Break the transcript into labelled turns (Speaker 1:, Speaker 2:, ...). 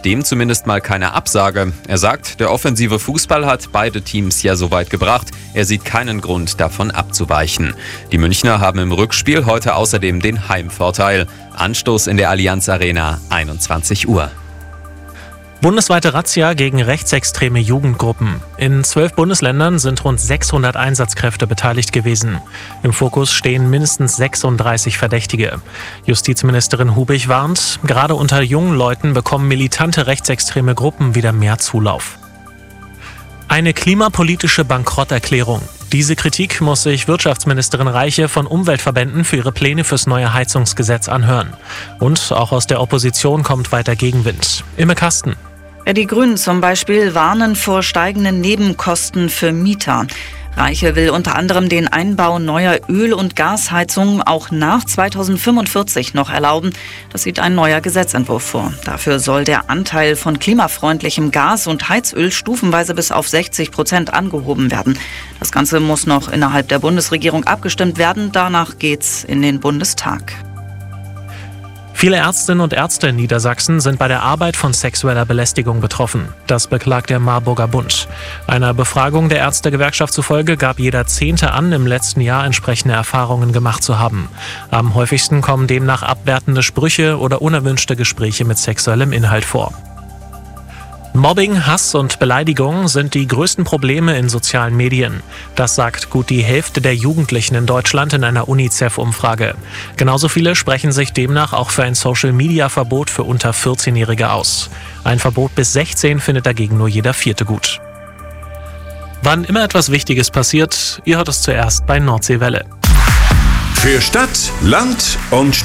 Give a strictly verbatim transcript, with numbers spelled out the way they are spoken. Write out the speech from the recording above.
Speaker 1: gibt dem zumindest mal keine Absage. Er sagt, der offensive Fußball hat beide Teams ja so weit gebracht. Er sieht keinen Grund, davon abzuweichen. Die Münchner haben im Rückspiel heute außerdem den Heimvorteil. Anstoß in der Allianz Arena, einundzwanzig Uhr.
Speaker 2: Bundesweite Razzia gegen rechtsextreme Jugendgruppen. In zwölf Bundesländern sind rund sechshundert Einsatzkräfte beteiligt gewesen. Im Fokus stehen mindestens sechsunddreißig Verdächtige. Justizministerin Hubig warnt, gerade unter jungen Leuten bekommen militante rechtsextreme Gruppen wieder mehr Zulauf. Eine klimapolitische Bankrotterklärung. Diese Kritik muss sich Wirtschaftsministerin Reiche von Umweltverbänden für ihre Pläne fürs neue Heizungsgesetz anhören. Und auch aus der Opposition kommt weiter Gegenwind. Imme Kasten.
Speaker 3: Die Grünen zum Beispiel warnen vor steigenden Nebenkosten für Mieter. Reiche will unter anderem den Einbau neuer Öl- und Gasheizungen auch nach zweitausendfünfundvierzig noch erlauben. Das sieht ein neuer Gesetzentwurf vor. Dafür soll der Anteil von klimafreundlichem Gas und Heizöl stufenweise bis auf sechzig Prozent angehoben werden. Das Ganze muss noch innerhalb der Bundesregierung abgestimmt werden. Danach geht's in den Bundestag.
Speaker 2: Viele Ärztinnen und Ärzte in Niedersachsen sind bei der Arbeit von sexueller Belästigung betroffen. Das beklagt der Marburger Bund. Einer Befragung der Ärztegewerkschaft zufolge gab jeder Zehnte an, im letzten Jahr entsprechende Erfahrungen gemacht zu haben. Am häufigsten kommen demnach abwertende Sprüche oder unerwünschte Gespräche mit sexuellem Inhalt vor. Mobbing, Hass und Beleidigung sind die größten Probleme in sozialen Medien. Das sagt gut die Hälfte der Jugendlichen in Deutschland in einer UNICEF-Umfrage. Genauso viele sprechen sich demnach auch für ein Social-Media-Verbot für unter vierzehnjährige aus. Ein Verbot bis sechzehn findet dagegen nur jeder Vierte gut. Wann immer etwas Wichtiges passiert, ihr hört es zuerst bei Nordseewelle.
Speaker 4: Für Stadt, Land und